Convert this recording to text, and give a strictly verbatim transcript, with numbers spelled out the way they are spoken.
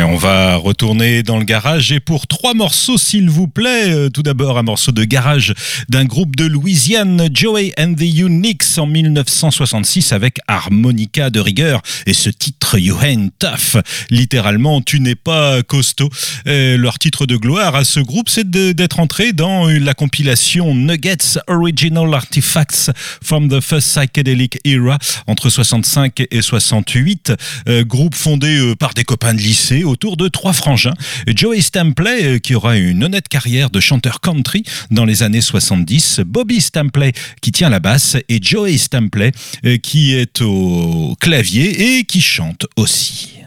On va retourner dans le garage et pour trois morceaux s'il vous plaît. Euh, tout d'abord un morceau de garage d'un groupe de Louisiane, Joey and the Uniques en dix-neuf cent soixante-six avec harmonica de rigueur et ce titre You Ain't Tough, littéralement tu n'es pas costaud. Euh, leur titre de gloire à ce groupe c'est de, d'être entré dans la compilation Nuggets Original Artifacts from the First Psychedelic Era entre soixante-cinq et soixante-huit, euh, groupe fondé euh, par des copains de lycée autour de trois frangins. Joey Stampley, euh, qui aura une honnête carrière de chanteur country dans les années soixante-dix, Bobby Stampley, qui tient la basse, et Joey Stampley, euh, qui est au clavier et qui chante aussi.